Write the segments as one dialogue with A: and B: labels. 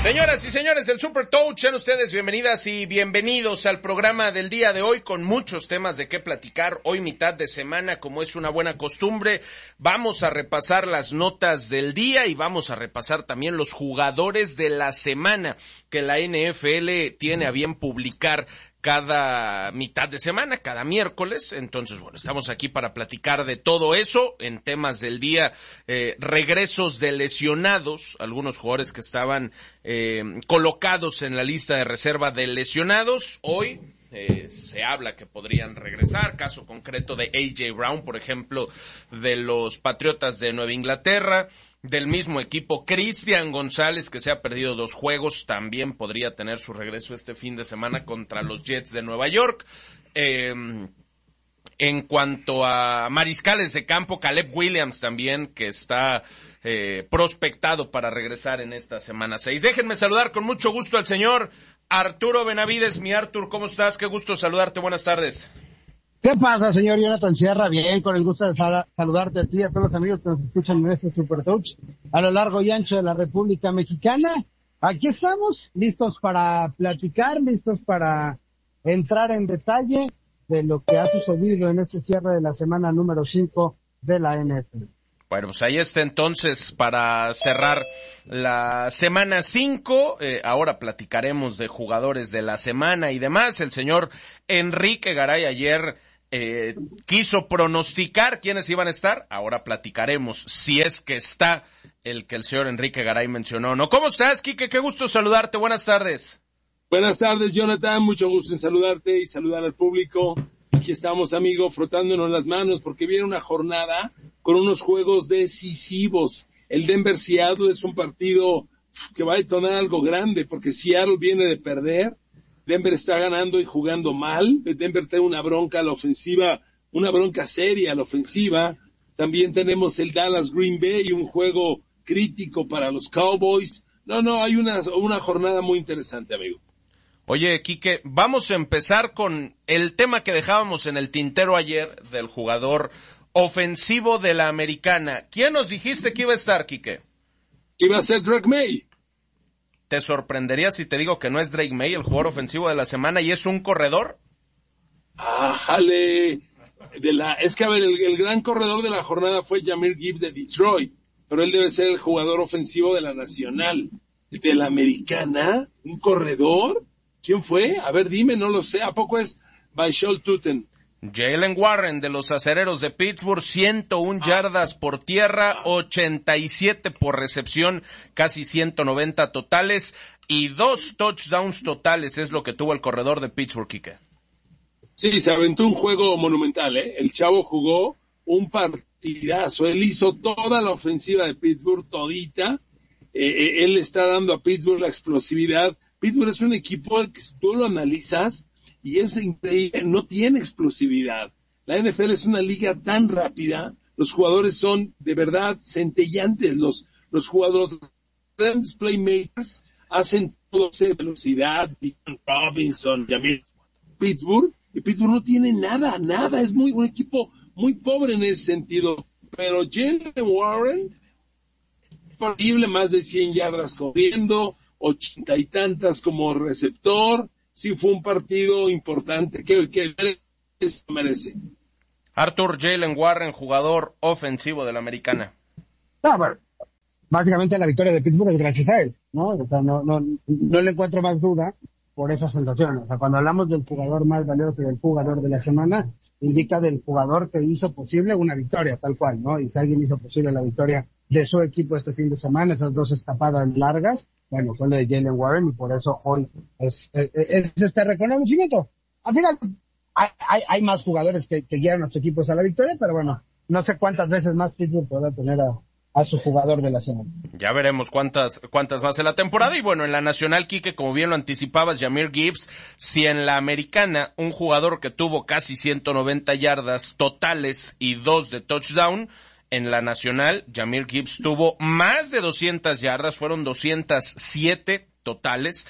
A: Señoras y señores del Super Touch, sean ustedes bienvenidas y bienvenidos al programa del día de hoy con muchos temas de qué platicar. Hoy mitad de semana, como es una buena costumbre, vamos a repasar las notas del día y vamos a repasar también los jugadores de la semana que la NFL tiene a bien publicar cada mitad de semana, cada miércoles. Entonces, bueno, estamos aquí para platicar de todo eso. En temas del día, regresos de lesionados, algunos jugadores que estaban colocados en la lista de reserva de lesionados. Hoy se habla que podrían regresar, caso concreto de A.J. Brown, por ejemplo, de los Patriotas de Nueva Inglaterra. Del mismo equipo, Cristian González, que se ha perdido 2 juegos, también podría tener su regreso este fin de semana contra los Jets de Nueva York. En cuanto a mariscales de campo, Caleb Williams también, que está prospectado para regresar en esta semana 6. Déjenme saludar con mucho gusto al señor Arturo Benavides. Mi Artur, ¿cómo estás? Qué gusto saludarte, buenas tardes.
B: ¿Qué pasa, señor Jonathan Sierra? Bien, con el gusto de saludarte a ti y a todos los amigos que nos escuchan en este Super Touch a lo largo y ancho de la República Mexicana. Aquí estamos, listos para platicar, listos para entrar en detalle de lo que ha sucedido en este cierre de la semana número 5 de la NFL.
A: Bueno, pues ahí está entonces para cerrar la semana 5. Ahora platicaremos de jugadores de la semana y demás. El señor Enrique Garay ayer quiso pronosticar quiénes iban a estar. Ahora platicaremos si es que está el que el señor Enrique Garay mencionó, ¿no? ¿Cómo estás, Quique? Qué gusto saludarte. Buenas tardes.
C: Buenas tardes, Jonathan. Mucho gusto en saludarte y saludar al público. Aquí estamos, amigo, frotándonos las manos porque viene una jornada con unos juegos decisivos. El Denver-Seattle es un partido que va a detonar algo grande porque Seattle viene de perder. Denver está ganando y jugando mal. Denver tiene una bronca a la ofensiva, una bronca seria a la ofensiva. También tenemos el Dallas-Green Bay, un juego crítico para los Cowboys. No, hay una jornada muy interesante, amigo.
A: Oye, Quique, vamos a empezar con el tema que dejábamos en el tintero ayer del jugador ofensivo de la Americana. ¿Quién nos dijiste que iba a estar, Quique?
C: Que iba a ser Drake May.
A: ¿Te sorprendería si te digo que no es Drake May el jugador ofensivo de la semana y es un corredor?
C: ¡Ájale! Es que, a ver, el gran corredor de la jornada fue Jahmyr Gibbs de Detroit, pero él debe ser el jugador ofensivo de la Nacional. ¿De la Americana? ¿Un corredor? ¿Quién fue? A ver, dime, no lo sé. ¿A poco es Baishol Tuten?
A: Jalen Warren de los Acereros de Pittsburgh, 101 yardas por tierra, 87 por recepción, casi 190 totales y 2 touchdowns totales es lo que tuvo el corredor de Pittsburgh, Quique.
C: Sí, se aventó un juego monumental, ¿eh? El chavo jugó un partidazo. Él hizo toda la ofensiva de Pittsburgh, todita. Él está dando a Pittsburgh la explosividad. Pittsburgh es un equipo que si tú lo analizas, y es increíble, no tiene explosividad. La NFL es una liga tan rápida, los jugadores son de verdad centellantes, los jugadores, grandes playmakers, hacen todo esa velocidad, Robinson, Jahmyr, Pittsburgh, y Pittsburgh no tiene nada, es un equipo muy pobre en ese sentido, pero Jalen Warren, horrible, más de 100 yardas corriendo, 80 y tantas como receptor. Sí, fue un partido importante que merece.
A: Artur, Jalen Warren, jugador ofensivo de la Americana.
B: No, bueno, básicamente la victoria de Pittsburgh es gracias a él, ¿no? O sea, no le encuentro más duda por esa sensación. O sea, cuando hablamos del jugador más valioso y del jugador de la semana, indica del jugador que hizo posible una victoria, tal cual, ¿no? Y si alguien hizo posible la victoria de su equipo este fin de semana, esas 2 escapadas largas, bueno, fue lo de Jalen Warren y por eso hoy es este reconocimiento. Al final, hay más jugadores que guían a sus equipos a la victoria, pero bueno, no sé cuántas veces más Pittsburgh podrá tener a su jugador de la semana.
A: Ya veremos cuántas va a ser la temporada. Y bueno, en la Nacional, Quique, como bien lo anticipabas, Jahmyr Gibbs, si en la Americana un jugador que tuvo casi 190 yardas totales y 2 de touchdown, en la Nacional, Jahmyr Gibbs tuvo más de 200 yardas, fueron 207 totales,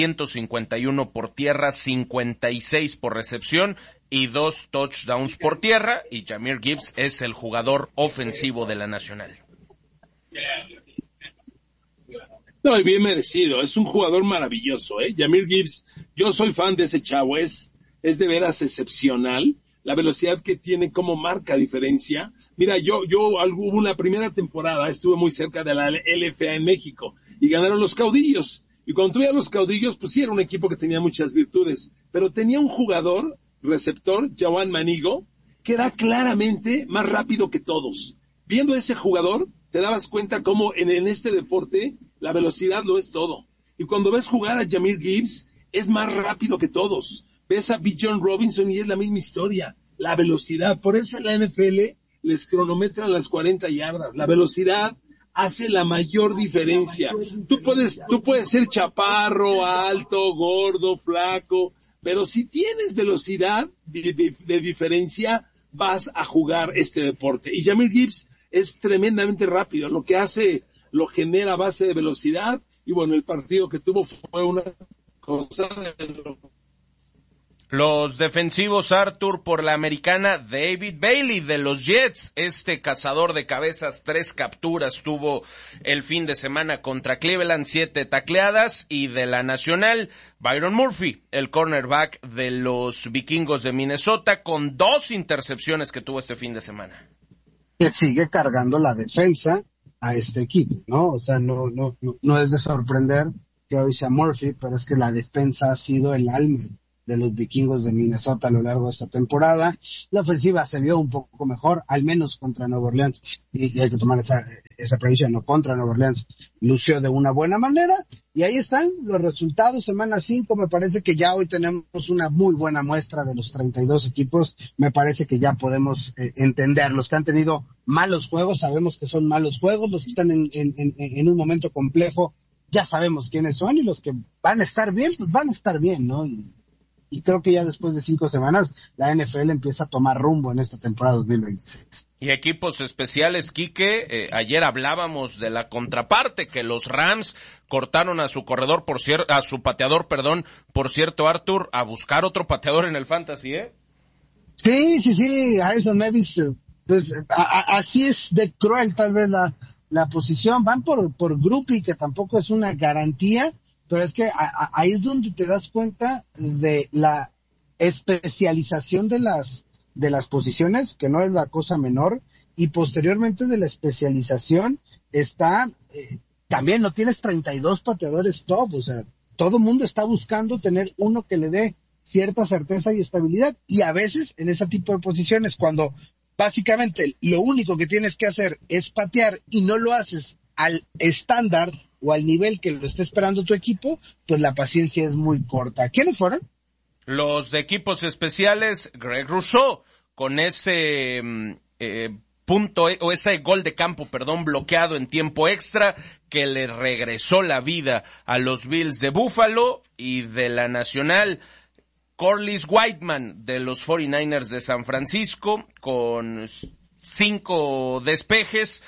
A: 151 por tierra, 56 por recepción y 2 touchdowns por tierra, y Jahmyr Gibbs es el jugador ofensivo de la Nacional.
C: No, y bien merecido, es un jugador maravilloso, Jahmyr Gibbs, yo soy fan de ese chavo, es de veras excepcional, la velocidad que tiene, cómo marca diferencia. Mira, hubo una primera temporada, estuve muy cerca de la LFA en México, y ganaron los Caudillos, y cuando tuve a los Caudillos, pues sí, era un equipo que tenía muchas virtudes, pero tenía un jugador, receptor, Jawan Manigo, que era claramente más rápido que todos. Viendo a ese jugador, te dabas cuenta cómo en este deporte la velocidad lo es todo. Y cuando ves jugar a Jahmyr Gibbs, es más rápido que todos. Ves a Bijan Robinson y es la misma historia. La velocidad. Por eso en la NFL les cronometran las 40 yardas. La velocidad hace la mayor diferencia. Tú puedes ser chaparro, alto, gordo, flaco, pero si tienes velocidad de diferencia, vas a jugar este deporte. Y Jahmyr Gibbs es tremendamente rápido, lo que hace lo genera a base de velocidad, y bueno, el partido que tuvo fue una cosa de...
A: Los defensivos, Arthur, por la americana, David Bailey de los Jets, cazador de cabezas, 3 capturas tuvo el fin de semana contra Cleveland, 7 tacleadas, y de la nacional, Byron Murphy, el cornerback de los Vikingos de Minnesota, con 2 intercepciones que tuvo este fin de semana.
B: Que sigue cargando la defensa a este equipo, ¿no? O sea, no es de sorprender que hoy sea Murphy, pero es que la defensa ha sido el alma de los Vikingos de Minnesota a lo largo de esta temporada. La ofensiva se vio un poco mejor, al menos contra Nueva Orleans, y hay que tomar esa previsión, no contra Nueva Orleans, lució de una buena manera, y ahí están los resultados, semana 5, me parece que ya hoy tenemos una muy buena muestra de los 32 equipos, me parece que ya podemos entender, los que han tenido malos juegos, sabemos que son malos juegos, los que están en un momento complejo, ya sabemos quiénes son, y los que van a estar bien, pues van a estar bien, ¿no? Y creo que ya después de 5 semanas, la NFL empieza a tomar rumbo en esta temporada 2026.
A: Y equipos especiales, Quique, ayer hablábamos de la contraparte, que los Rams cortaron a su pateador, por cierto, Arthur, a buscar otro pateador en el fantasy, ¿eh?
B: Sí, Harrison Mevis, pues, así es de cruel tal vez la posición, van por Groupie, que tampoco es una garantía, pero es que ahí es donde te das cuenta de la especialización de las posiciones, que no es la cosa menor, y posteriormente de la especialización está, también no tienes 32 pateadores top, o sea, todo mundo está buscando tener uno que le dé cierta certeza y estabilidad, y a veces en ese tipo de posiciones, cuando básicamente lo único que tienes que hacer es patear y no lo haces al estándar o al nivel que lo esté esperando tu equipo, pues la paciencia es muy corta. ¿Quiénes fueron?
A: Los de equipos especiales, Greg Rousseau, con ese ese gol de campo, bloqueado en tiempo extra, que le regresó la vida a los Bills de Buffalo, y de la nacional, Corliss Whiteman de los 49ers de San Francisco, con 5 despejes,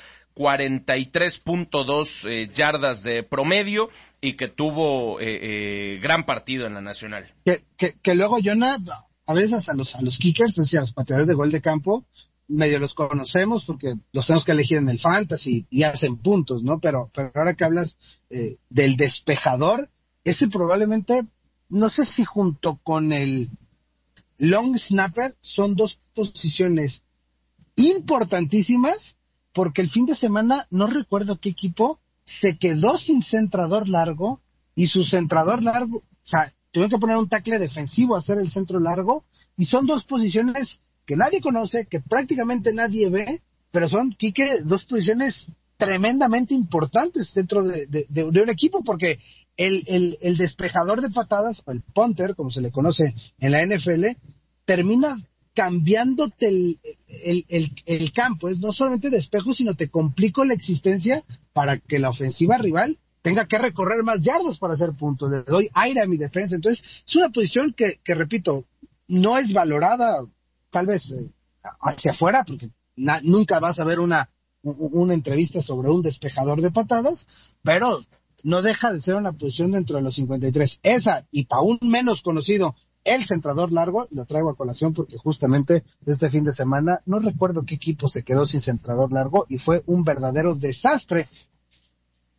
A: 43.2 yardas de promedio, y que tuvo gran partido en la nacional.
B: Que luego, Jonah, a veces a los kickers, es decir, a los pateadores de gol de campo, medio los conocemos porque los tenemos que elegir en el fantasy y hacen puntos, ¿no? Pero ahora que hablas del despejador, ese probablemente, no sé si junto con el long snapper, son 2 posiciones importantísimas, porque el fin de semana, no recuerdo qué equipo, se quedó sin centrador largo, y su centrador largo, o sea, tuvieron que poner un tackle defensivo a hacer el centro largo, y son 2 posiciones que nadie conoce, que prácticamente nadie ve, pero son, Quique, 2 posiciones tremendamente importantes dentro de un equipo, porque el despejador de patadas, o el punter, como se le conoce en la NFL, termina cambiándote el campo, es no solamente despejo, sino te complico la existencia para que la ofensiva rival tenga que recorrer más yardas para hacer puntos, le doy aire a mi defensa, entonces es una posición que repito, no es valorada tal vez hacia afuera, porque nunca vas a ver una entrevista sobre un despejador de patadas, pero no deja de ser una posición dentro de los 53, esa, y para un menos conocido, el centrador largo, lo traigo a colación porque justamente este fin de semana, no recuerdo qué equipo se quedó sin centrador largo y fue un verdadero desastre.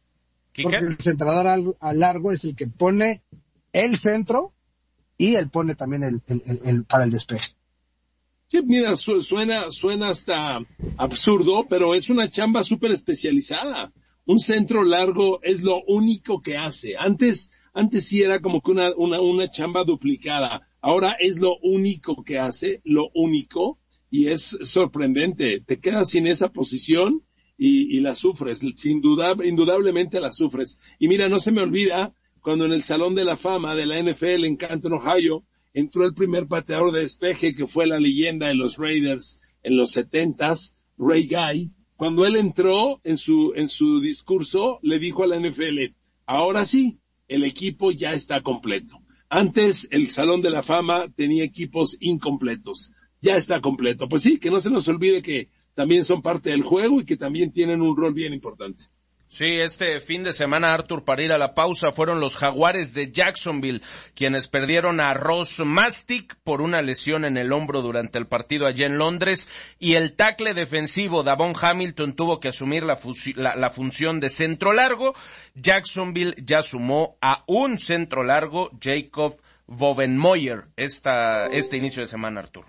A: ¿Quique?
B: Porque el centrador a largo es el que pone el centro y él pone también el para el despeje.
C: Sí, mira, suena hasta absurdo, pero es una chamba súper especializada. Un centro largo es lo único que hace. Antes sí era como que una chamba duplicada. Ahora es lo único que hace, lo único, y es sorprendente. Te quedas sin esa posición y la sufres. Indudablemente la sufres. Y mira, no se me olvida cuando en el Salón de la Fama de la NFL en Canton, Ohio, entró el primer pateador de despeje que fue la leyenda de los Raiders en los 70s, Ray Guy. Cuando él entró en su discurso, le dijo a la NFL, ahora sí, el equipo ya está completo. Antes el Salón de la Fama tenía equipos incompletos. Ya está completo. Pues sí, que no se nos olvide que también son parte del juego y que también tienen un rol bien importante.
A: Sí, este fin de semana, Arthur, para ir a la pausa, fueron los Jaguares de Jacksonville quienes perdieron a Ross Mastic por una lesión en el hombro durante el partido allá en Londres, y el tackle defensivo Davon Hamilton tuvo que asumir la función de centro largo. Jacksonville ya sumó a un centro largo, Jacob Bovenmoyer, este inicio de semana, Arthur.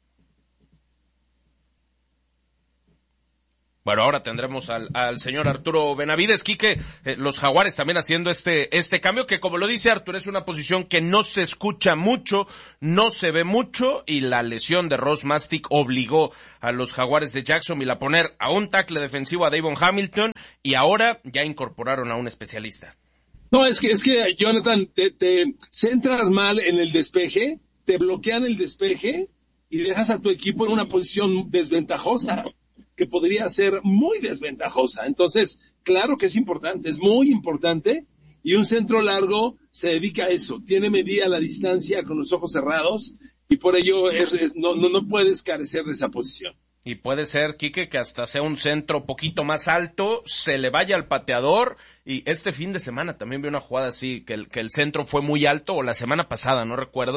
A: Bueno, ahora tendremos al señor Arturo Benavides. Quique, los Jaguares también haciendo este cambio que, como lo dice Arturo, es una posición que no se escucha mucho, no se ve mucho, y la lesión de Ross Mastic obligó a los Jaguares de Jacksonville a poner a un tackle defensivo, a Davon Hamilton, y ahora ya incorporaron a un especialista.
C: No, es que Jonathan, te centras mal en el despeje, te bloquean el despeje y dejas a tu equipo en una posición desventajosa, que podría ser muy desventajosa. Entonces, claro que es importante, es muy importante, y un centro largo se dedica a eso, tiene medida la distancia con los ojos cerrados, y por ello no puedes carecer de esa posición.
A: Y puede ser, Quique, que hasta sea un centro poquito más alto, se le vaya al pateador, y este fin de semana también vi una jugada así, que el centro fue muy alto, o la semana pasada, no recuerdo,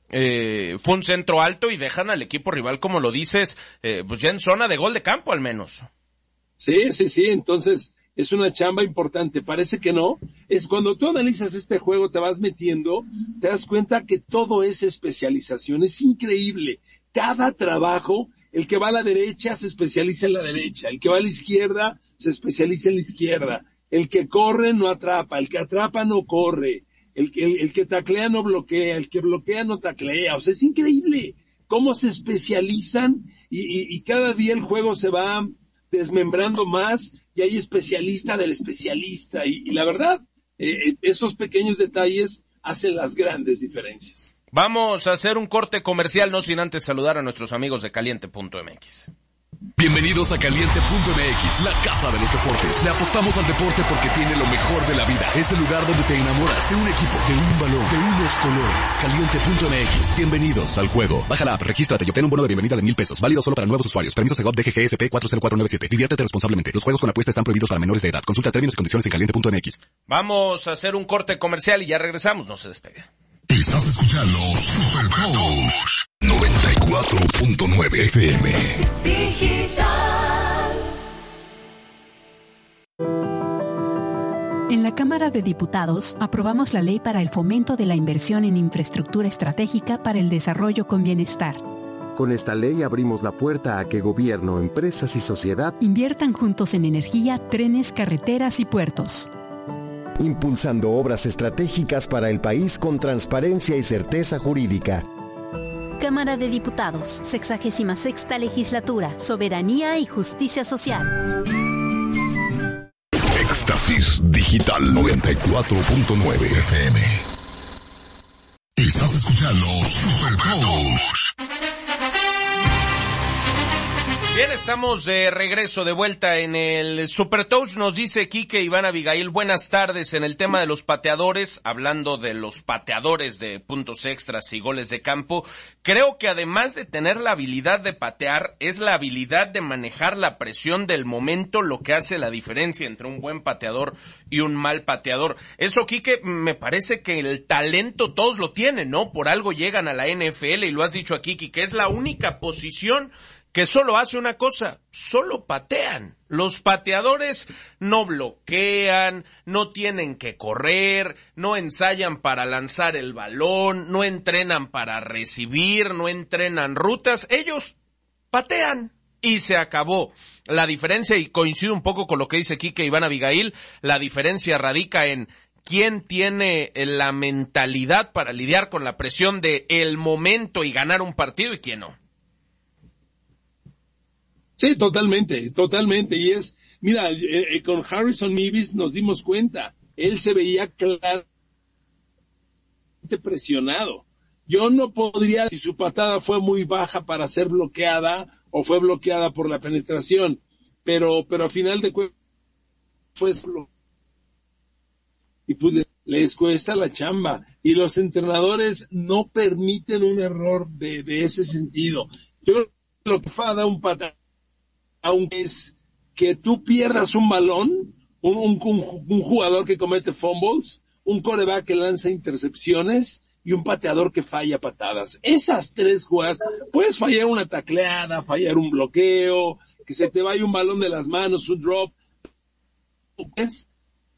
A: fue un centro alto y dejan al equipo rival, como lo dices, pues ya en zona de gol de campo al menos.
C: Sí, entonces es una chamba importante, parece que no, es cuando tú analizas este juego, te vas metiendo, te das cuenta que todo es especialización, es increíble, cada trabajo. El que va a la derecha se especializa en la derecha, el que va a la izquierda se especializa en la izquierda, el que corre no atrapa, el que atrapa no corre, el que taclea no bloquea, el que bloquea no taclea. O sea, es increíble cómo se especializan y cada día el juego se va desmembrando más y hay especialista del especialista y la verdad, esos pequeños detalles hacen las grandes diferencias.
A: Vamos a hacer un corte comercial, no sin antes saludar a nuestros amigos de Caliente.mx.
D: Bienvenidos a Caliente.mx, la casa de los deportes. Le apostamos al deporte porque tiene lo mejor de la vida. Es el lugar donde te enamoras de un equipo, de un balón, de unos colores. Caliente.mx, bienvenidos al juego. Baja la app, regístrate y obtén un bono de bienvenida de $1,000. Válido solo para nuevos usuarios. Permiso Segov DGGSP 40497. Diviértete responsablemente. Los juegos con apuesta están prohibidos para menores de edad. Consulta términos y condiciones en Caliente.mx.
A: Vamos a hacer un corte comercial y ya regresamos. No se despegue.
E: Estás escuchando Super Toast 94.9 FM.
F: En la Cámara de Diputados aprobamos la ley para el fomento de la inversión en infraestructura estratégica para el desarrollo con bienestar.
G: Con esta ley abrimos la puerta a que gobierno, empresas y sociedad
F: inviertan juntos en energía, trenes, carreteras y puertos.
G: Impulsando obras estratégicas para el país con transparencia y certeza jurídica.
H: Cámara de Diputados, 66ª Legislatura, Soberanía y Justicia Social.
E: Éxtasis Digital 94.9 FM. Estás escuchando Super Toast.
A: Bien, estamos de regreso, de vuelta en el Super Toast. Nos dice Quique Iván Abigail, buenas tardes. En el tema de los pateadores, hablando de los pateadores de puntos extras y goles de campo, creo que además de tener la habilidad de patear, es la habilidad de manejar la presión del momento lo que hace la diferencia entre un buen pateador y un mal pateador. Eso, Quique, me parece que el talento todos lo tienen, ¿no? Por algo llegan a la NFL y lo has dicho aquí, Quique, es la única posición que solo hace una cosa, solo patean. Los pateadores no bloquean, no tienen que correr, no ensayan para lanzar el balón, no entrenan para recibir, no entrenan rutas, ellos patean y se acabó. La diferencia, y coincido un poco con lo que dice Quique Iván Abigail, la diferencia radica en quién tiene la mentalidad para lidiar con la presión de el momento y ganar un partido y quién no.
C: Sí, totalmente. Y mira, con Harrison Mevis nos dimos cuenta, él se veía claramente presionado. Yo no podría, si su patada fue muy baja para ser bloqueada o fue bloqueada por la penetración, pero a final de cuentas fue y pues les cuesta la chamba y los entrenadores no permiten un error de ese sentido. Yo creo que lo que fa da un patada, aunque es que tú pierdas un balón, un jugador que comete fumbles, un quarterback que lanza intercepciones y un pateador que falla patadas. Esas tres jugadas, puedes fallar una tacleada, fallar un bloqueo, que se te vaya un balón de las manos, un drop, ¿ves?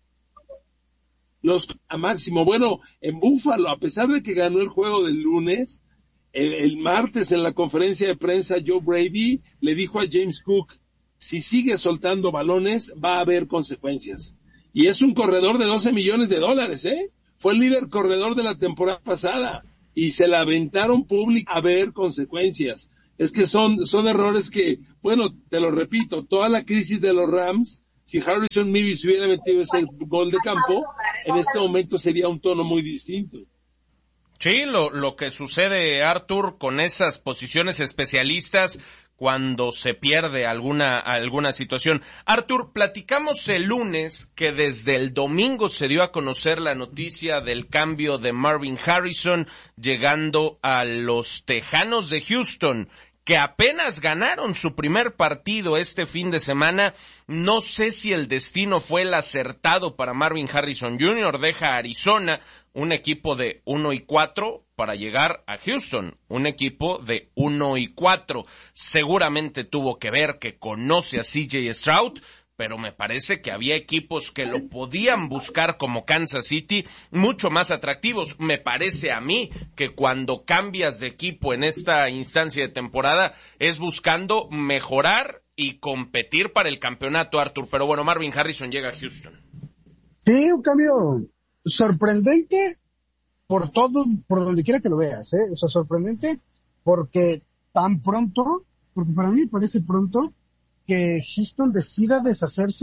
C: A máximo. Bueno, en Buffalo, a pesar de que ganó el juego del lunes, el martes en la conferencia de prensa, Joe Brady le dijo a James Cook, si sigue soltando balones, va a haber consecuencias. Y es un corredor de $12 millones, Fue el líder corredor de la temporada pasada. Y se la aventaron público a ver consecuencias. Es que son errores que, bueno, te lo repito, toda la crisis de los Rams, si Harrison Mevis hubiera metido ese gol de campo, en este momento sería un tono muy distinto.
A: Sí, lo que sucede, Arthur, con esas posiciones especialistas cuando se pierde alguna situación. Arthur, platicamos el lunes que desde el domingo se dio a conocer la noticia del cambio de Marvin Harrison llegando a los Tejanos de Houston, que apenas ganaron su primer partido este fin de semana. No sé si el destino fue el acertado para Marvin Harrison Jr., deja a Arizona, un equipo de 1-4, para llegar a Houston, un equipo de 1-4. Seguramente tuvo que ver que conoce a CJ Stroud, pero me parece que había equipos que lo podían buscar como Kansas City mucho más atractivos. Me parece a mí que cuando cambias de equipo en esta instancia de temporada es buscando mejorar y competir para el campeonato, Arthur. Pero bueno, Marvin Harrison llega a Houston.
B: Sí, un cambio sorprendente por todo, por donde quiera que lo veas, O sea, sorprendente porque tan pronto, porque para mí me parece pronto, que Houston decida deshacerse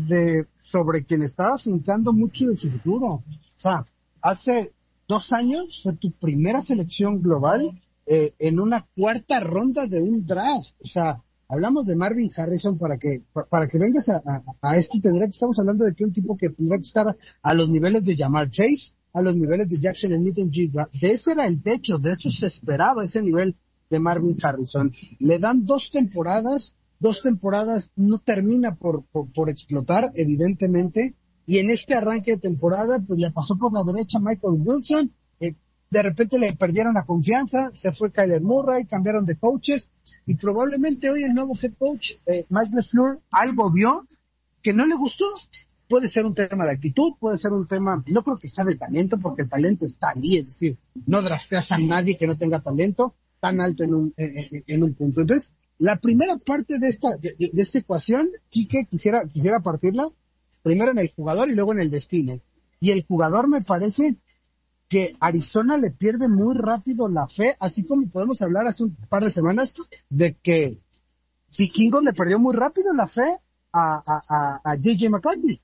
B: sobre quien estaba fincando mucho de su futuro. O sea, hace 2 años fue tu primera selección global en una cuarta ronda de un draft. O sea, hablamos de Marvin Harrison para que vengas a este, estamos hablando de que un tipo que tendrá que estar a los niveles de Ja'Marr Chase, a los niveles de Jackson Smith-Njigba. De ese era el techo, de eso se esperaba ese nivel de Marvin Harrison. Le dan 2 temporadas no termina por explotar, evidentemente, y en este arranque de temporada, pues le pasó por la derecha Michael Wilson, de repente le perdieron la confianza, se fue Kyler Murray, cambiaron de coaches, y probablemente hoy el nuevo head coach, Mike LaFleur, algo vio que no le gustó. Puede ser un tema de actitud, puede ser un tema, no creo que sea de talento, porque el talento está ahí, es decir, no drafteas a nadie que no tenga talento tan alto en un punto. Entonces, la primera parte de esta ecuación, Quique, quisiera partirla primero en el jugador y luego en el destino. Y el jugador, me parece que Arizona le pierde muy rápido la fe, así como podemos hablar hace un par de semanas de que Vikingos le perdió muy rápido la fe a DJ McCarthy.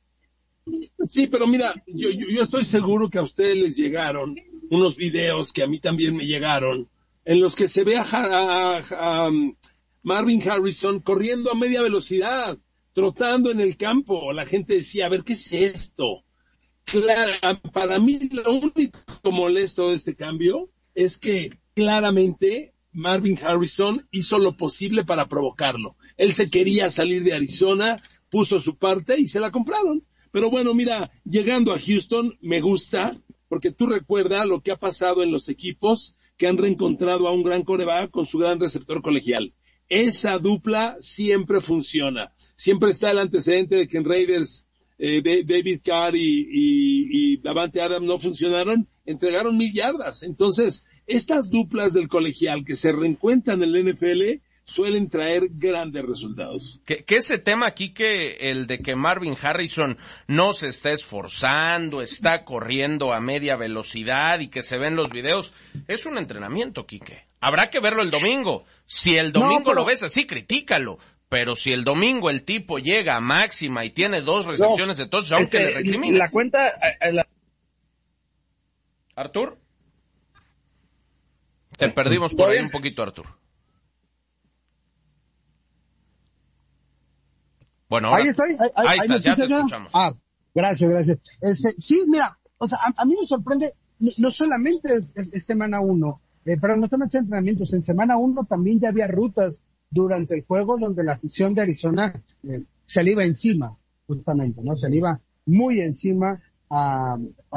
C: Sí, pero mira, yo estoy seguro que a ustedes les llegaron unos videos que a mí también me llegaron, en los que se ve a Marvin Harrison corriendo a media velocidad, trotando en el campo. La gente decía, a ver, ¿qué es esto? Claro, para mí lo único molesto de este cambio es que claramente Marvin Harrison hizo lo posible para provocarlo. Él se quería salir de Arizona, puso su parte y se la compraron. Pero bueno, mira, llegando a Houston me gusta, porque tú recuerdas lo que ha pasado en los equipos que han reencontrado a un gran quarterback con su gran receptor colegial. esa dupla siempre funciona. Siempre está el antecedente de que en Raiders David Carr y Davante Adams no funcionaron, entregaron 1,000 yardas. Entonces, estas duplas del colegial que se reencuentran en el NFL suelen traer grandes resultados.
A: Que ese tema aquí, que el de que Marvin Harrison no se está esforzando, está corriendo a media velocidad y que se ven los videos, es un entrenamiento, Quique. Habrá que verlo el domingo. Si el domingo lo ves así, critícalo. Pero si el domingo el tipo llega a máxima y tiene 2 recepciones de touchdown, que le recrimina.
B: La cuenta...
A: ¿Artur? Te perdimos por ahí un poquito, Artur. Bueno, ahora...
B: Ahí estoy.
A: Ahí estás, ya te escuchamos.
B: Gracias. Sí, mira, o sea, a mí me sorprende, no solamente es semana 1, pero no solamente entrenamientos, en semana 1 también ya había rutas durante el juego donde la afición de Arizona se le iba encima, justamente, ¿no? Se le iba muy encima a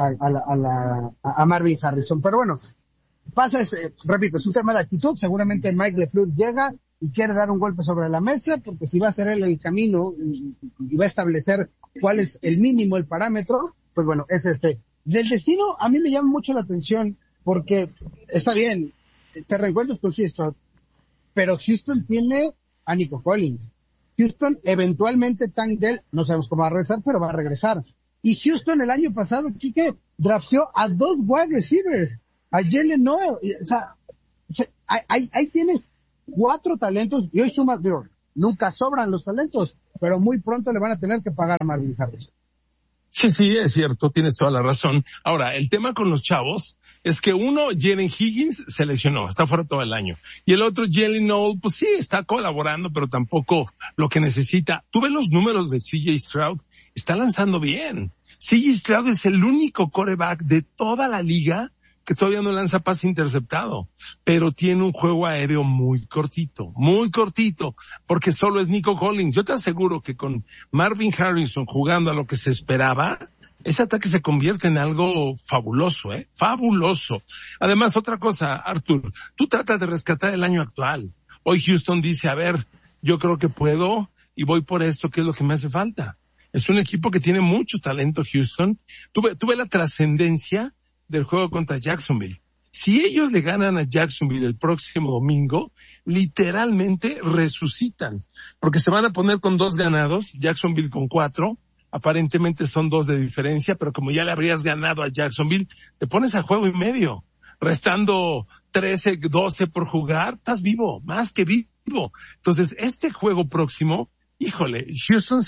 B: Marvin Harrison. Pero bueno, repito, es un tema de actitud. Seguramente Mike LeFleur llega y quiere dar un golpe sobre la mesa, porque si va a ser él el camino y va a establecer cuál es el mínimo, el parámetro, pues bueno, es Del destino, a mí me llama mucho la atención, porque está bien, te reencuentras con Stroud, pero Houston tiene a Nico Collins. Houston, eventualmente, Tank Dell, no sabemos cómo va a regresar, pero va a regresar. Y Houston el año pasado, Quique, drafteó a 2 wide receivers, a Jalen Noel. O sea, ahí tienes 4 talentos, y hoy sumas, nunca sobran los talentos, pero muy pronto le van a tener que pagar a Marvin Harrison.
C: Sí, es cierto, tienes toda la razón. Ahora, el tema con los chavos es que uno, Jalen Higgins, se lesionó, está fuera todo el año. Y el otro, Jalen Noel, pues sí, está colaborando, pero tampoco lo que necesita. Tú ves los números de CJ Stroud, está lanzando bien. CJ Stroud es el único quarterback de toda la liga que todavía no lanza pase interceptado, pero tiene un juego aéreo muy cortito, porque solo es Nico Collins. Yo te aseguro que con Marvin Harrison jugando a lo que se esperaba, ese ataque se convierte en algo fabuloso, fabuloso. Además, otra cosa, Artur, tú tratas de rescatar el año actual. Hoy Houston dice, a ver, yo creo que puedo y voy por esto, que es lo que me hace falta. Es un equipo que tiene mucho talento, Houston. Tuve la trascendencia del juego contra Jacksonville. Si ellos le ganan a Jacksonville el próximo domingo, literalmente resucitan, porque se van a poner con 2 ganados, Jacksonville con 4, aparentemente son 2 de diferencia, pero como ya le habrías ganado a Jacksonville, te pones a juego y medio, restando 13, 12 por jugar, estás vivo, más que vivo. Entonces, este juego próximo, híjole, Houston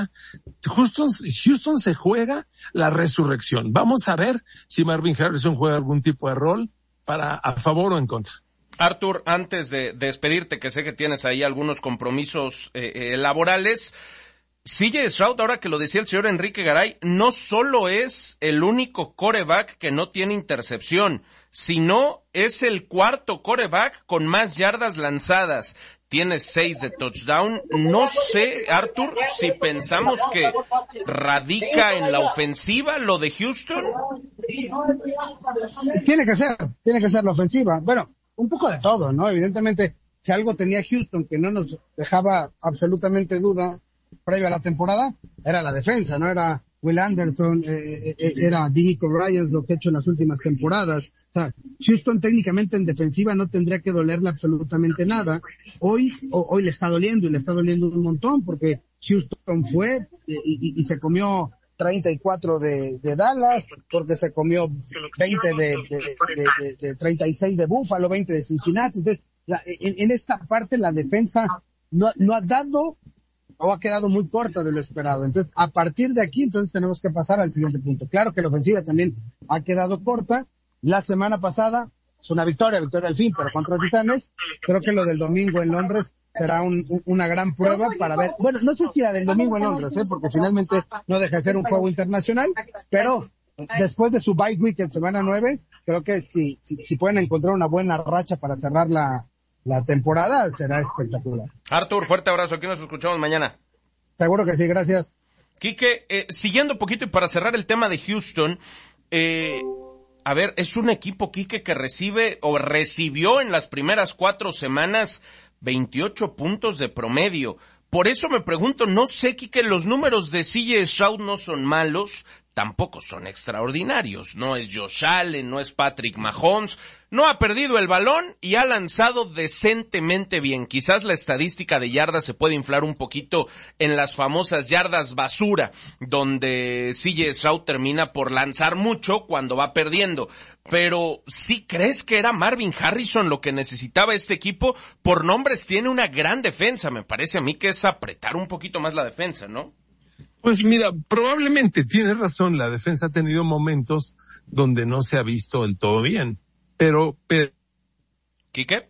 C: se juega la resurrección. Vamos a ver si Marvin Harrison juega algún tipo de rol a favor o en contra.
A: Artur, antes de despedirte, que sé que tienes ahí algunos compromisos laborales, CJ Stroud, ahora que lo decía el señor Enrique Garay, no solo es el único quarterback que no tiene intercepción, sino es el 4º quarterback con más yardas lanzadas. Tiene 6 de touchdown. No sé, Artur, si pensamos que radica en la ofensiva lo de Houston.
B: Tiene que ser la ofensiva. Bueno, un poco de todo, ¿no? Evidentemente, si algo tenía Houston que no nos dejaba absolutamente duda previo a la temporada, era la defensa, ¿no? Era Will Anderson, era DeMeco Ryans, lo que ha hecho en las últimas temporadas. O sea, Houston técnicamente en defensiva no tendría que dolerle absolutamente nada. Hoy le está doliendo, y le está doliendo un montón, porque Houston fue y se comió 34 de Dallas, porque se comió 20 de 36 de Buffalo, 20 de Cincinnati. Entonces, en esta parte la defensa no ha dado o ha quedado muy corta de lo esperado. Entonces, a partir de aquí, entonces tenemos que pasar al siguiente punto. Claro que la ofensiva también ha quedado corta. La semana pasada es una victoria al fin, pero contra Titanes. Creo que lo del domingo en Londres será una gran prueba para ver. Bueno, no sé si la del domingo en Londres, porque finalmente no deja de ser un juego internacional, pero después de su bye week en semana 9, creo que si pueden encontrar una buena racha para cerrar la temporada, será espectacular.
A: Artur, fuerte abrazo, aquí nos escuchamos mañana.
B: Seguro que sí, gracias.
A: Quique, siguiendo un poquito y para cerrar el tema de Houston, a ver, es un equipo, Quique, que recibió en las primeras 4 semanas 28 puntos de promedio. Por eso me pregunto, no sé, Quique, los números de CJ Stroud no son malos, tampoco son extraordinarios. No es Josh Allen, no es Patrick Mahomes, no ha perdido el balón y ha lanzado decentemente bien. Quizás la estadística de yardas se puede inflar un poquito en las famosas yardas basura, donde CJ Stroud termina por lanzar mucho cuando va perdiendo. Pero ¿sí crees que era Marvin Harrison lo que necesitaba este equipo? Por nombres tiene una gran defensa, me parece a mí que es apretar un poquito más la defensa, ¿no?
C: Pues mira, probablemente tienes razón, la defensa ha tenido momentos donde no se ha visto del todo bien, pero...
A: ¿Quique?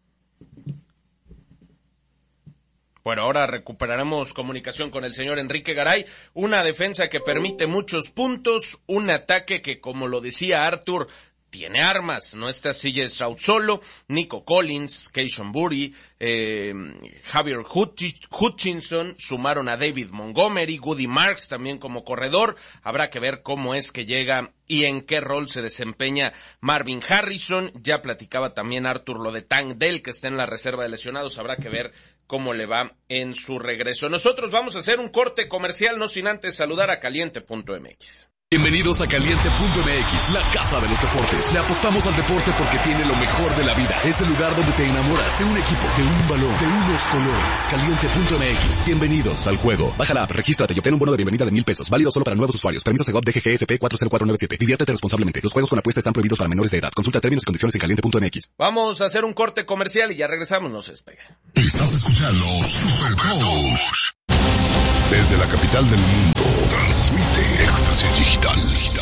A: Bueno, ahora recuperaremos comunicación con el señor Enrique Garay. Una defensa que permite muchos puntos, un ataque que, como lo decía Arthur, tiene armas. No está CJ Stroud solo, Nico Collins, Keishon Burry, Javier Hutchinson, sumaron a David Montgomery, Goody Marks también como corredor. Habrá que ver cómo es que llega y en qué rol se desempeña Marvin Harrison. Ya platicaba también Arthur lo de Tank Dell, que está en la reserva de lesionados. Habrá que ver cómo le va en su regreso. Nosotros vamos a hacer un corte comercial, no sin antes saludar a Caliente.mx.
D: Bienvenidos a Caliente.mx, la casa de los deportes. Le apostamos al deporte porque tiene lo mejor de la vida. Es el lugar donde te enamoras de un equipo, de un balón, de unos colores. Caliente.mx. Bienvenidos al juego. Baja la app, regístrate y obtén un bono de bienvenida de $1,000. Válido solo para nuevos usuarios. Permiso Segov DGGSP 40497. Diviértete responsablemente. Los juegos con apuesta están prohibidos para menores de edad. Consulta términos y condiciones en Caliente.mx.
A: Vamos a hacer un corte comercial y ya regresamos. No se despegue.
E: Estás escuchando Super Coach. Desde la capital del mundo, transmite Éxtasis Digital.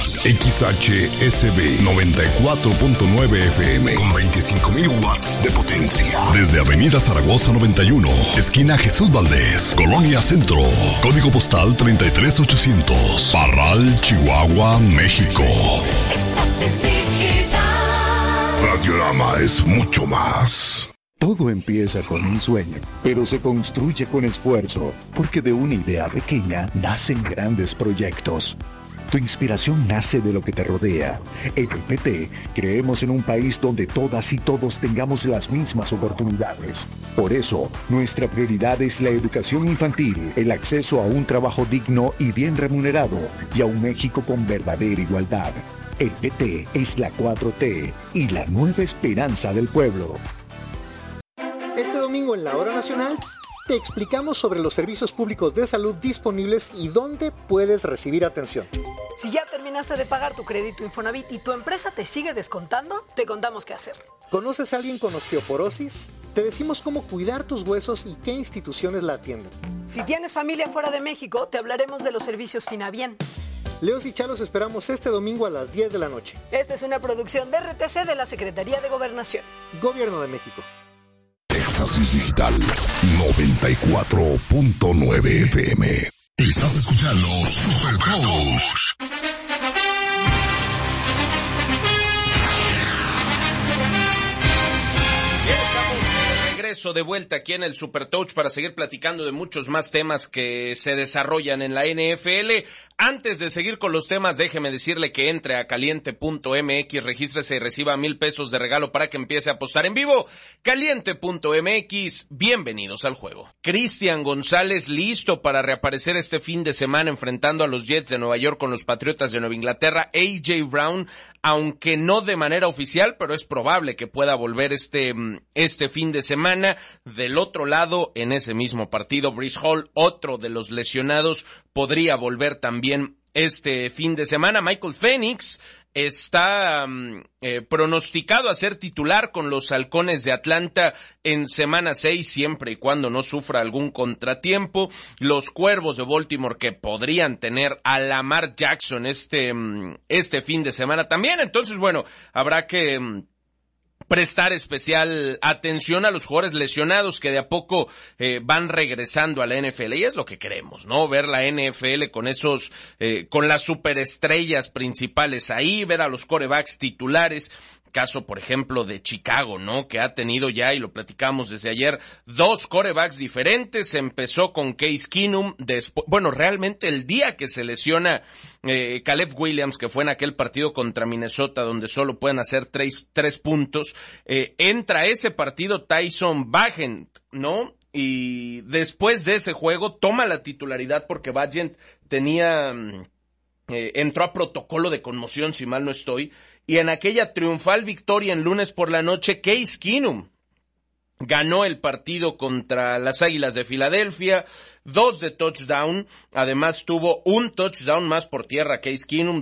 E: XHSB 94.9 FM con 25,000 watts de potencia. Desde Avenida Zaragoza 91, esquina Jesús Valdés, Colonia Centro. Código postal 33800. Parral, Chihuahua, México. Éxtasis Digital. Radiorama es mucho más.
I: Todo empieza con un sueño, pero se construye con esfuerzo, porque de una idea pequeña nacen grandes proyectos. Tu inspiración nace de lo que te rodea. En el PT creemos en un país donde todas y todos tengamos las mismas oportunidades. Por eso, nuestra prioridad es la educación infantil, el acceso a un trabajo digno y bien remunerado, y a un México con verdadera igualdad. El PT es la 4T y la nueva esperanza del pueblo.
J: Este domingo en la Hora Nacional te explicamos sobre los servicios públicos de salud disponibles y dónde puedes recibir atención.
K: Si ya terminaste de pagar tu crédito Infonavit y tu empresa te sigue descontando, te contamos qué hacer.
J: ¿Conoces a alguien con osteoporosis? Te decimos cómo cuidar tus huesos y qué instituciones la atienden.
K: Si tienes familia fuera de México, te hablaremos de los servicios Finabien.
J: Leos y Chalos esperamos este domingo a las 10 de la noche.
K: Esta es una producción de RTC de la Secretaría de Gobernación.
J: Gobierno de México.
E: Éxtasis Digital 94.9 FM. Estás escuchando Super Coach.
A: De vuelta aquí en el Super Touch para seguir platicando de muchos más temas que se desarrollan en la NFL. Antes de seguir con los temas, déjeme decirle que entre a Caliente.mx, regístrese y reciba $1,000 de regalo para que empiece a apostar en vivo. Caliente.mx, bienvenidos al juego. Cristian González listo para reaparecer este fin de semana enfrentando a los Jets de Nueva York con los Patriotas de Nueva Inglaterra. A.J. Brown, aunque no de manera oficial, pero es probable que pueda volver este fin de semana. Del otro lado, en ese mismo partido, Breece Hall, otro de los lesionados, podría volver también este fin de semana. Michael Penix está pronosticado a ser titular con los Halcones de Atlanta en semana 6, siempre y cuando no sufra algún contratiempo. Los Cuervos de Baltimore, que podrían tener a Lamar Jackson este fin de semana también. Entonces, bueno, habrá que prestar especial atención a los jugadores lesionados que de a poco van regresando a la NFL, y es lo que queremos, ¿no? Ver la NFL con con las superestrellas principales ahí, ver a los quarterbacks titulares Caso, por ejemplo, de Chicago, ¿no? Que ha tenido ya, y lo platicamos desde ayer, 2 quarterbacks diferentes. Empezó con Case Keenum, realmente el día que se lesiona Caleb Williams, que fue en aquel partido contra Minnesota, donde solo pueden hacer 3 puntos, entra ese partido Tyson Bagent, ¿no? Y después de ese juego toma la titularidad porque Bagent entró a protocolo de conmoción, si mal no estoy, y en aquella triunfal victoria en lunes por la noche, Case Keenum ganó el partido contra las Águilas de Filadelfia, 2 de touchdown, además tuvo un touchdown más por tierra Case Keenum,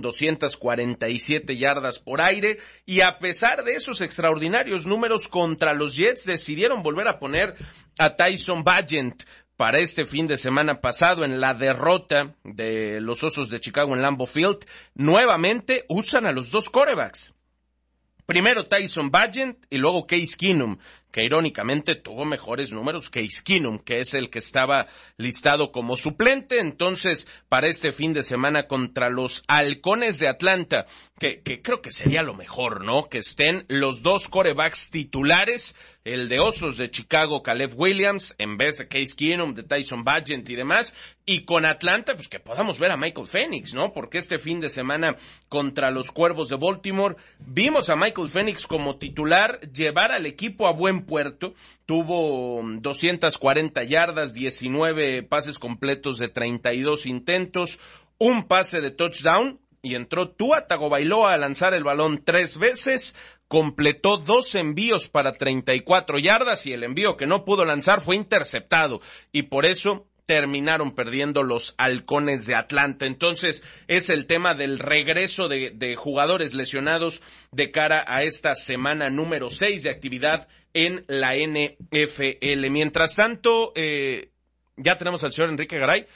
A: 247 yardas por aire, y a pesar de esos extraordinarios números contra los Jets, decidieron volver a poner a Tyson Bagent para este fin de semana pasado en la derrota de los Osos de Chicago en Lambeau Field. Nuevamente usan a los 2 quarterbacks. Primero Tyson Bagent y luego Case Keenum, que irónicamente tuvo mejores números Case Keenum, que es el que estaba listado como suplente. Entonces, para este fin de semana contra los Halcones de Atlanta, que creo que sería lo mejor, ¿no? Que estén los 2 quarterbacks titulares, el de Osos de Chicago, Caleb Williams, en vez de Case Keenum, de Tyson Bagent y demás, y con Atlanta, pues que podamos ver a Michael Penix, ¿no? Porque este fin de semana contra los Cuervos de Baltimore, vimos a Michael Penix como titular llevar al equipo a buen puerto. Tuvo 240 yardas, 19 pases completos de 32 intentos, un pase de touchdown, y entró Tua Tagovailoa a lanzar el balón 3 veces, completó 2 envíos para 34 yardas, y el envío que no pudo lanzar fue interceptado, y por eso terminaron perdiendo los Halcones de Atlanta. Entonces, es el tema del regreso de jugadores lesionados de cara a esta semana número 6 de actividad en la NFL. Mientras tanto, ya tenemos al señor Enrique Garay.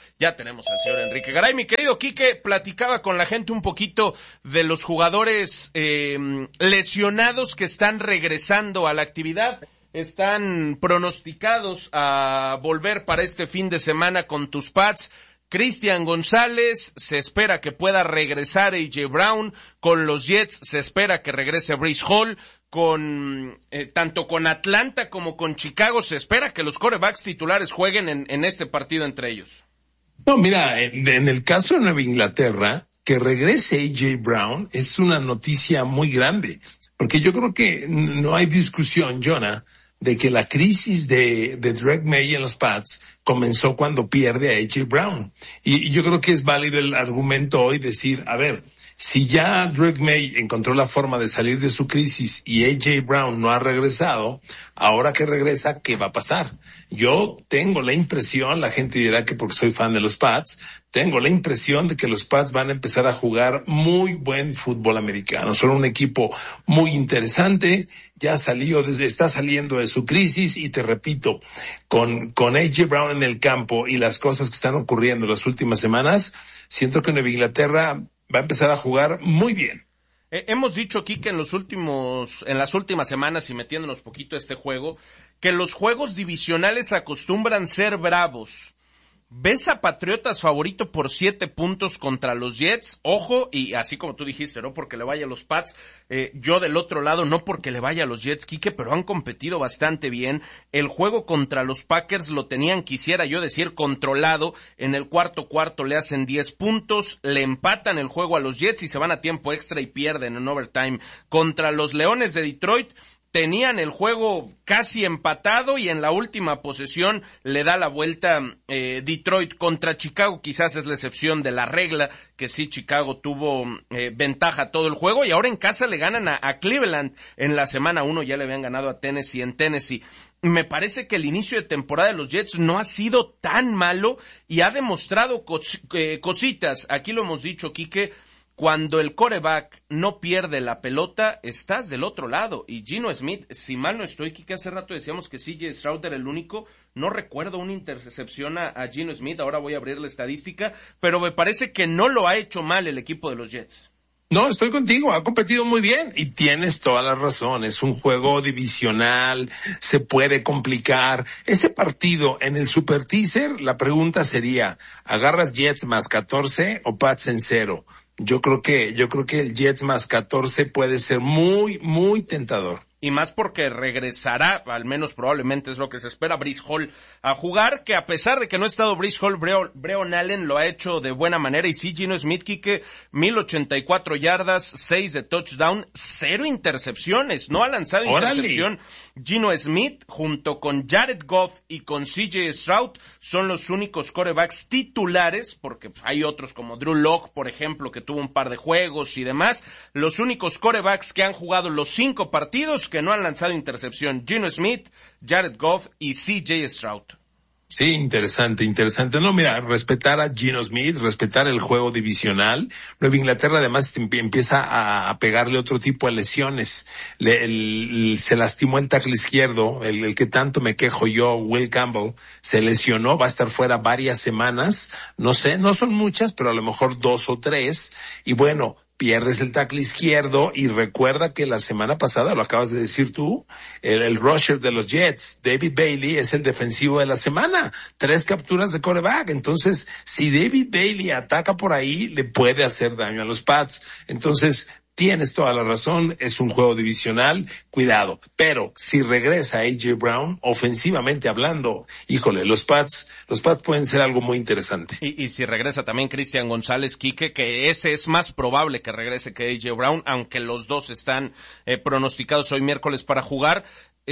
A: Mi querido Quique, platicaba con la gente un poquito de los jugadores lesionados que están regresando a la actividad. Están pronosticados a volver para este fin de semana con tus Pats. Christian González, se espera que pueda regresar A.J. Brown. Con los Jets se espera que regrese Breece Hall. Tanto con Atlanta como con Chicago se espera que los quarterbacks titulares jueguen en este partido entre ellos.
C: No, mira, en el caso de Nueva Inglaterra, que regrese A.J. Brown es una noticia muy grande, porque yo creo que no hay discusión, Jonah, de que la crisis de Drake May en los Pats comenzó cuando pierde a A.J. Brown. Y yo creo que es válido el argumento hoy decir, a ver, si ya Drake May encontró la forma de salir de su crisis y A.J. Brown no ha regresado, ahora que regresa, ¿qué va a pasar? Yo tengo la impresión, la gente dirá que porque soy fan de los Pats, tengo la impresión de que los Pats van a empezar a jugar muy buen fútbol americano. Son un equipo muy interesante, está saliendo de su crisis, y te repito, con A.J. Brown en el campo y las cosas que están ocurriendo las últimas semanas, siento que Nueva Inglaterra va a empezar a jugar muy bien.
A: Hemos dicho aquí que en las últimas semanas, y metiéndonos poquito a este juego, que los juegos divisionales acostumbran ser bravos. ¿Ves a Patriotas favorito por 7 puntos contra los Jets? Ojo, y así como tú dijiste, no porque le vaya a los Pats, yo del otro lado, no porque le vaya a los Jets, Quique, pero han competido bastante bien. El juego contra los Packers lo tenían, quisiera yo decir, controlado. En el cuarto le hacen 10 puntos, le empatan el juego a los Jets y se van a tiempo extra y pierden en overtime. Contra los Leones de Detroit, tenían el juego casi empatado y en la última posesión le da la vuelta Detroit. Contra Chicago quizás es la excepción de la regla, que sí, Chicago tuvo ventaja todo el juego, y ahora en casa le ganan a Cleveland. En la semana 1 ya le habían ganado a Tennessee en Tennessee. Me parece que el inicio de temporada de los Jets no ha sido tan malo y ha demostrado cositas. Aquí lo hemos dicho, Quique, cuando el quarterback no pierde la pelota, estás del otro lado. Y Geno Smith, si mal no estoy, que hace rato decíamos que CJ Stroud era el único, no recuerdo una intercepción a Geno Smith, ahora voy a abrir la estadística, pero me parece que no lo ha hecho mal el equipo de los Jets.
C: No, estoy contigo, ha competido muy bien y tienes toda la razón, es un juego divisional, se puede complicar. Ese partido en el Super Teaser, la pregunta sería, ¿agarras Jets más 14 o Pats en 0? Yo creo que el Jets más 14 puede ser muy, muy tentador.
A: Y más porque regresará, al menos probablemente es lo que se espera, Breece Hall a jugar, que a pesar de que no ha estado Breece Hall, Breon Allen lo ha hecho de buena manera, y sí, Geno Smith, Quique, 1084 yardas, 6 de touchdown, 0 intercepciones, no ha lanzado intercepción. Geno Smith, junto con Jared Goff y con CJ Stroud, son los únicos quarterbacks titulares, porque hay otros como Drew Lock, por ejemplo, que tuvo un par de juegos y demás, los únicos quarterbacks que han jugado los 5 partidos que no han lanzado intercepción: Geno Smith, Jared Goff y CJ Stroud.
C: Sí, interesante. No, mira, respetar a Geno Smith, respetar el juego divisional. Nueva Inglaterra además empieza a pegarle otro tipo de lesiones. Se lastimó el tackle izquierdo, el que tanto me quejo yo, Will Campbell, se lesionó, va a estar fuera varias semanas. No sé, no son muchas, pero a lo mejor 2 o 3. Y bueno, pierdes el tackle izquierdo, y recuerda que la semana pasada, lo acabas de decir tú, el rusher de los Jets, David Bailey, es el defensivo de la semana. 3 capturas de quarterback. Entonces, si David Bailey ataca por ahí, le puede hacer daño a los Pats. Entonces, tienes toda la razón, es un juego divisional, cuidado. Pero si regresa A.J. Brown, ofensivamente hablando, híjole, los Pats pueden ser algo muy interesante.
A: Y si regresa también Christian González, Quique, que ese es más probable que regrese que A.J. Brown, aunque los dos están pronosticados hoy miércoles para jugar,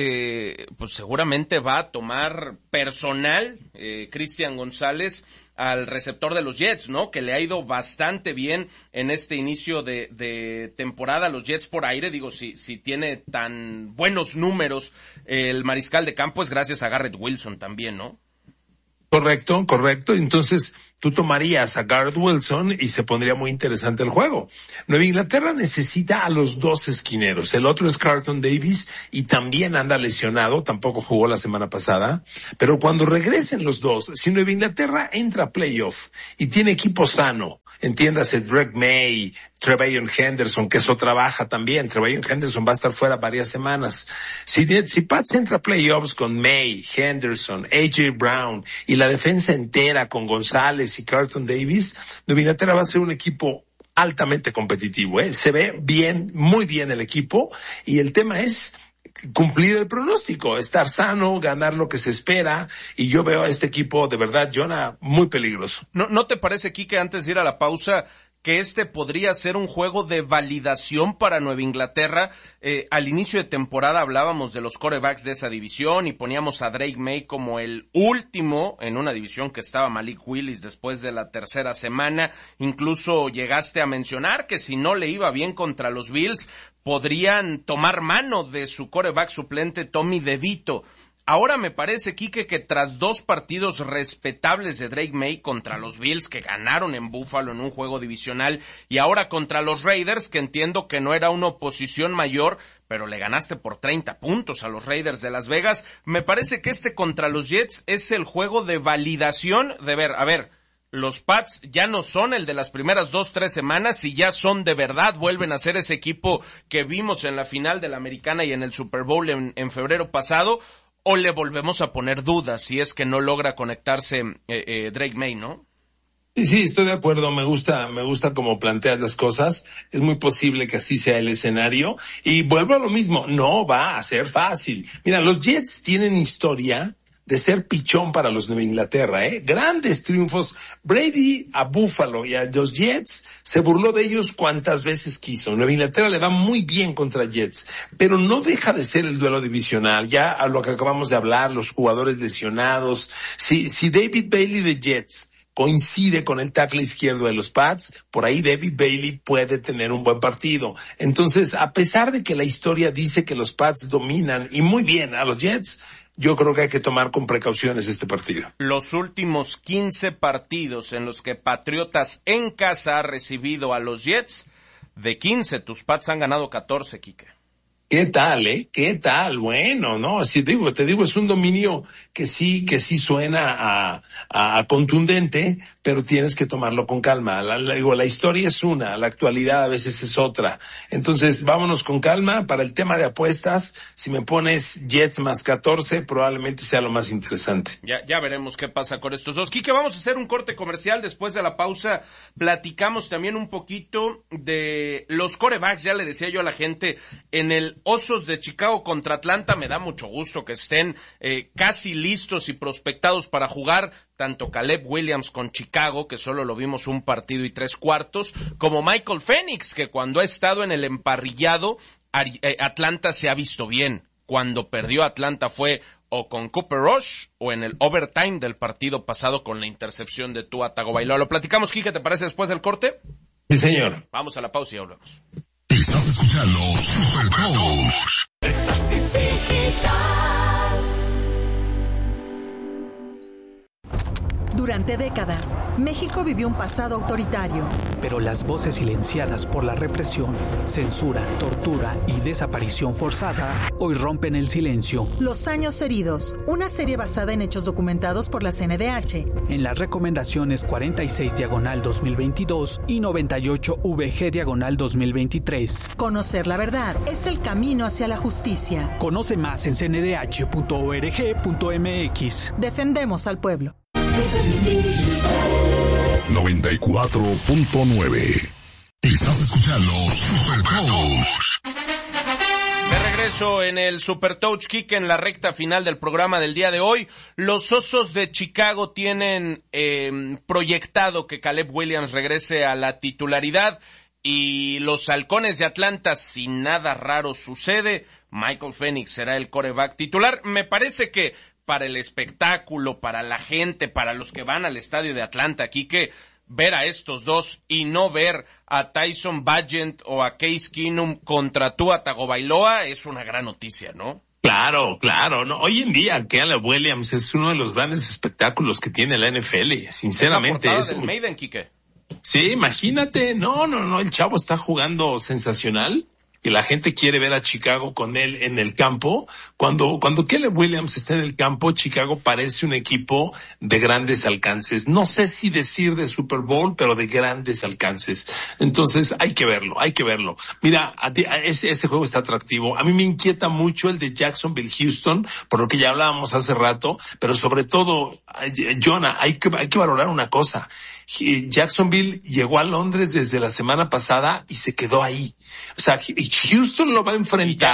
A: pues seguramente va a tomar personal Christian González al receptor de los Jets, ¿no? Que le ha ido bastante bien en este inicio de temporada. Los Jets por aire, digo, si tiene tan buenos números el mariscal de campo, es gracias a Garrett Wilson también, ¿no?
C: Correcto. Entonces, tú tomarías a Garrett Wilson y se pondría muy interesante el juego. Nueva Inglaterra necesita a los 2 esquineros. El otro es Carlton Davis y también anda lesionado, tampoco jugó la semana pasada. Pero cuando regresen los dos, si Nueva Inglaterra entra a playoff y tiene equipo sano, entiéndase Drake May, Trevayon Henderson, que eso trabaja también. Trevayon Henderson va a estar fuera varias semanas. Si Pats entra a playoffs con May, Henderson, A.J. Brown y la defensa entera con González y Carlton Davis, Nueva Inglaterra va a ser un equipo altamente competitivo, Se ve bien, muy bien el equipo, y el tema es cumplir el pronóstico, estar sano, ganar lo que se espera, y yo veo a este equipo de verdad, Jonah, muy peligroso.
A: ¿No te parece, Quique, antes de ir a la pausa, que este podría ser un juego de validación para Nueva Inglaterra? Al inicio de temporada hablábamos de los quarterbacks de esa división y poníamos a Drake May como el último en una división que estaba Malik Willis después de la 3ª semana. Incluso llegaste a mencionar que si no le iba bien contra los Bills, podrían tomar mano de su quarterback suplente Tommy DeVito. Ahora me parece, Quique, que tras 2 partidos respetables de Drake May contra los Bills, que ganaron en Buffalo en un juego divisional, y ahora contra los Raiders, que entiendo que no era una oposición mayor, pero le ganaste por 30 puntos a los Raiders de Las Vegas, me parece que este contra los Jets es el juego de validación de ver, a ver, los Pats ya no son el de las primeras 2-3 semanas y ya son de verdad, vuelven a ser ese equipo que vimos en la final de la Americana y en el Super Bowl en febrero pasado, o le volvemos a poner dudas si es que no logra conectarse Drake May, ¿no?
C: Sí, estoy de acuerdo, me gusta cómo planteas las cosas, es muy posible que así sea el escenario, y vuelvo a lo mismo, no va a ser fácil. Mira, los Jets tienen historia de ser pichón para los Nueva Inglaterra, grandes triunfos. Brady a Buffalo y a los Jets se burló de ellos cuantas veces quiso. Nueva Inglaterra le va muy bien contra Jets, pero no deja de ser el duelo divisional. Ya a lo que acabamos de hablar, los jugadores lesionados. Si David Bailey de Jets coincide con el tackle izquierdo de los Pats, por ahí David Bailey puede tener un buen partido. Entonces, a pesar de que la historia dice que los Pats dominan y muy bien a los Jets, yo creo que hay que tomar con precauciones este partido.
A: Los últimos 15 partidos en los que Patriotas en casa ha recibido a los Jets, de 15, tus Pats han ganado 14, Quique.
C: ¿Qué tal, ¿Qué tal? Bueno, no, si te digo, es un dominio que sí suena a contundente, pero tienes que tomarlo con calma. La historia es una, la actualidad a veces es otra. Entonces, vámonos con calma. Para el tema de apuestas, si me pones Jets más 14, probablemente sea lo más interesante.
A: Ya veremos qué pasa con estos dos. Quique, vamos a hacer un corte comercial. Después de la pausa, platicamos también un poquito de los quarterbacks. Ya le decía yo a la gente, en el Osos de Chicago contra Atlanta, me da mucho gusto que estén casi listos y prospectados para jugar tanto Caleb Williams con Chicago, que solo lo vimos un partido y 3/4, como Michael Penix, que cuando ha estado en el emparrillado, Atlanta se ha visto bien. Cuando perdió Atlanta fue o con Cooper Rush o en el overtime del partido pasado con la intercepción de Tua Tagovailoa. Lo platicamos, Quique, ¿te parece después del corte?
C: Sí, señor.
A: Vamos a la pausa y hablamos.
E: Estás escuchando Super Coach.
L: Éxtasis Digital.
M: Durante décadas, México vivió un pasado autoritario.
N: Pero las voces silenciadas por la represión, censura, tortura y desaparición forzada hoy rompen el silencio.
M: Los años heridos, una serie basada en hechos documentados por la CNDH.
N: En las recomendaciones 46/2022 y 98VG/2023.
M: Conocer la verdad es el camino hacia la justicia.
N: Conoce más en cndh.org.mx.
M: Defendemos al pueblo.
E: 94.9. Estás escuchando Super Coach.
A: De regreso en el Super Touch Kick en la recta final del programa del día de hoy. Los Osos de Chicago tienen proyectado que Caleb Williams regrese a la titularidad y los Halcones de Atlanta, si nada raro sucede, Michael Penix será el quarterback titular. Me parece que para el espectáculo, para la gente, para los que van al estadio de Atlanta, aquí que ver a estos dos y no ver a Tyson Bagent o a Case Keenum contra Tua Tagovailoa es una gran noticia, ¿no?
C: Claro, no. Hoy en día, Caleb Williams es uno de los grandes espectáculos que tiene la NFL, sinceramente.
A: Es del Maiden, Quique.
C: Sí, imagínate, no, el chavo está jugando sensacional. Y la gente quiere ver a Chicago con él en el campo. Cuando Caleb Williams está en el campo, Chicago parece un equipo de grandes alcances. No sé si decir de Super Bowl, pero de grandes alcances. Entonces hay que verlo. Mira, ese juego está atractivo. A mí me inquieta mucho el de Jacksonville-Houston, por lo que ya hablábamos hace rato, pero sobre todo, Jonah, hay que valorar una cosa. Jacksonville llegó a Londres desde la semana pasada y se quedó ahí. O sea, Houston lo va a enfrentar.
A: Y ya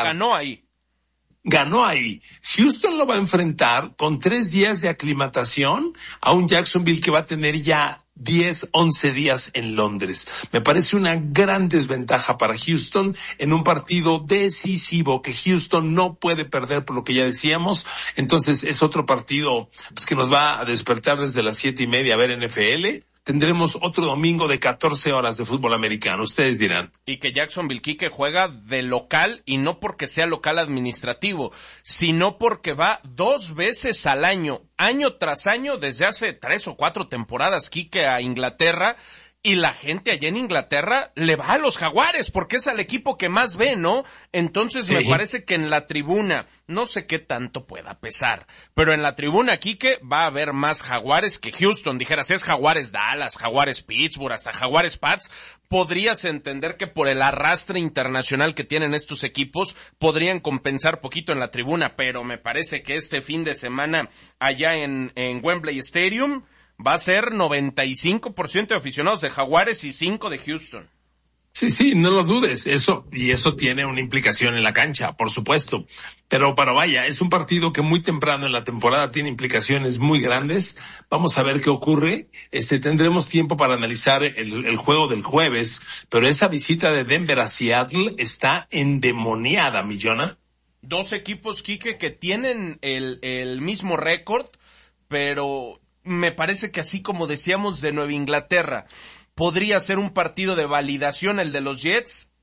A: ganó ahí.
C: Houston lo va a enfrentar con 3 días de aclimatación a un Jacksonville que va a tener ya 10, 11 días en Londres. Me parece una gran desventaja para Houston en un partido decisivo que Houston no puede perder, por lo que ya decíamos. Entonces es otro partido pues que nos va a despertar desde las 7:30 a ver NFL. Tendremos otro domingo de 14 horas de fútbol americano, ustedes dirán.
A: Y que Jacksonville, Quique, juega de local, y no porque sea local administrativo, sino porque va 2 veces al año tras año, desde hace 3 o 4 temporadas, Quique, a Inglaterra. Y la gente allá en Inglaterra le va a los Jaguares, porque es al equipo que más ve, ¿no? Entonces me parece que en la tribuna, no sé qué tanto pueda pesar, pero en la tribuna, Quique, va a haber más Jaguares que Houston. Dijeras, es Jaguares Dallas, Jaguares Pittsburgh, hasta Jaguares Pats. Podrías entender que por el arrastre internacional que tienen estos equipos, podrían compensar poquito en la tribuna, pero me parece que este fin de semana allá en Wembley Stadium va a ser 95% de aficionados de Jaguares y 5 de Houston.
C: Sí, no lo dudes. Eso tiene una implicación en la cancha, por supuesto. Pero vaya, es un partido que muy temprano en la temporada tiene implicaciones muy grandes. Vamos a ver qué ocurre. Tendremos tiempo para analizar el juego del jueves, pero esa visita de Denver a Seattle está endemoniada, mi Jonah.
A: 2 equipos, Quique, que tienen el mismo récord, pero me parece que así como decíamos de Nueva Inglaterra, podría ser un partido de validación el de los Jets.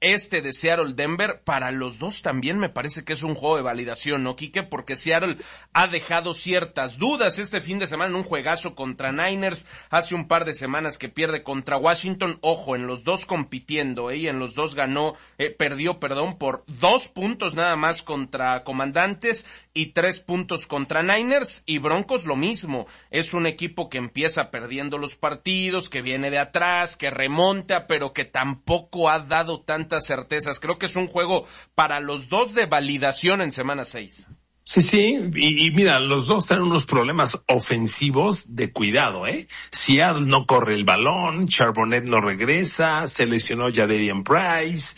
A: de Seattle-Denver, para los dos también me parece que es un juego de validación, ¿no, Quique? Porque Seattle ha dejado ciertas dudas este fin de semana en un juegazo contra Niners, hace un par de semanas que pierde contra Washington, ojo, en los dos compitiendo, y en los dos perdió por 2 puntos nada más contra Comandantes y 3 puntos contra Niners, y Broncos lo mismo, es un equipo que empieza perdiendo los partidos, que viene de atrás, que remonta, pero que tampoco ha dado tantas certezas. Creo que es un juego para los dos de validación en semana 6.
C: Sí, y mira, los dos tienen unos problemas ofensivos de cuidado, Seattle no corre el balón, Charbonnet no regresa, se lesionó Jadarian Price,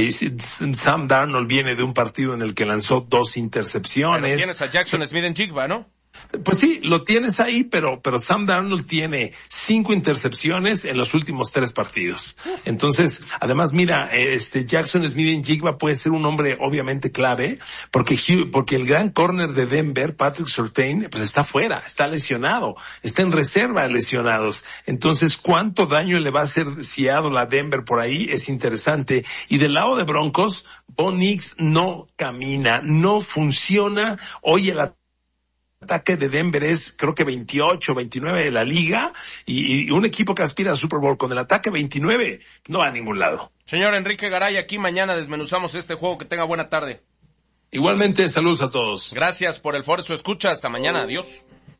C: Sam Darnold viene de un partido en el que lanzó 2 intercepciones.
A: Pero tienes a Jackson Smith-Njigba, ¿no?
C: Pues sí, lo tienes ahí, pero Sam Darnold tiene 5 intercepciones en los últimos 3 partidos. Entonces, además, mira, Jackson Smith-Njigba puede ser un hombre obviamente clave, porque el gran corner de Denver, Patrick Surtain, pues está fuera, está lesionado, está en reserva de lesionados. Entonces, ¿cuánto daño le va a hacer Seattle a Denver por ahí? Es interesante. Y del lado de Broncos, Bo Nix no camina, no funciona. Hoy el ataque de Denver es, creo que 28, 29 de la liga, y un equipo que aspira al Super Bowl con el ataque 29 no va a ningún lado.
A: Señor Enrique Garay, aquí mañana desmenuzamos este juego. Que tenga buena tarde.
C: Igualmente, saludos a todos.
A: Gracias por el favor de su escucha. Hasta mañana. Adiós.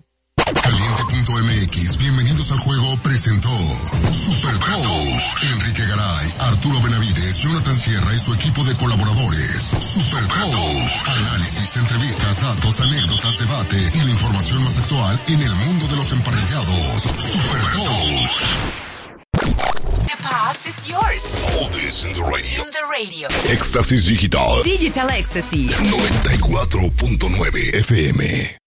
E: Caliente.mx, bienvenidos al juego, presentó Super Coach Enrique Garay, Arturo Benavides, Jonathan Sierra y su equipo de colaboradores. Super Coach, análisis, entrevistas, datos, anécdotas, debate y la información más actual en el mundo de los emparrillados. Super Coach.
L: The past is yours.
E: All this in the radio.
L: In the radio.
E: Éxtasis Digital.
L: Digital Ecstasy.
E: 94.9 FM.